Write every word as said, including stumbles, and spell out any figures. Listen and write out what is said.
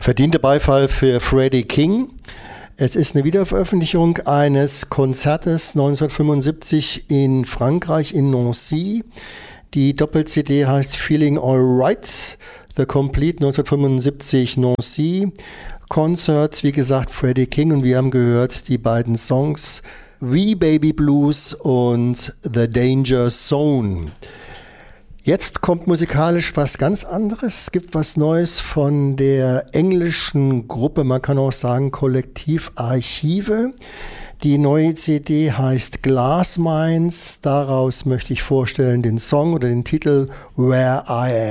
Verdienter Beifall für Freddie King. Es ist eine Wiederveröffentlichung eines Konzertes neunzehnhundertfünfundsiebzig in Frankreich, in Nancy. Die Doppel-C D heißt Feeling Alright, The Complete neunzehnhundertfünfundsiebzig Nancy. Concert, wie gesagt, Freddie King, und wir haben gehört die beiden Songs Wee Baby Blues und The Danger Zone. Jetzt kommt musikalisch was ganz anderes. Es gibt was Neues von der englischen Gruppe, man kann auch sagen Kollektiv Archive. Die neue C D heißt Glass Mines. Daraus möchte ich vorstellen den Song oder den Titel Where I Am.